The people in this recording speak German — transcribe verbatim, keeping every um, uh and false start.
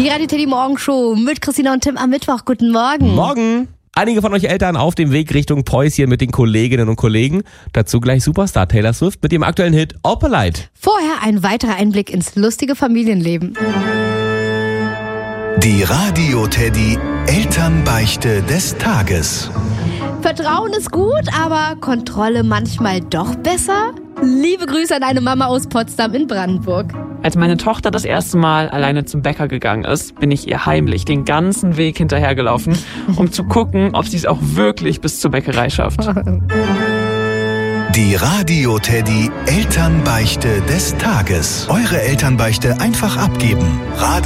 Die Radio Teddy Morgenshow mit Christina und Tim am Mittwoch. Guten Morgen. Morgen. Einige von euch Eltern auf dem Weg Richtung Päuschen mit den Kolleginnen und Kollegen. Dazu gleich Superstar Taylor Swift mit ihrem aktuellen Hit Opalite. Vorher ein weiterer Einblick ins lustige Familienleben. Die Radio Teddy Elternbeichte des Tages. Vertrauen ist gut, aber Kontrolle manchmal doch besser? Liebe Grüße an eine Mama aus Potsdam in Brandenburg. Als meine Tochter das erste Mal alleine zum Bäcker gegangen ist, bin ich ihr heimlich den ganzen Weg hinterhergelaufen, um zu gucken, ob sie es auch wirklich bis zur Bäckerei schafft. Die Radio Teddy Elternbeichte des Tages. Eure Elternbeichte einfach abgeben. Radio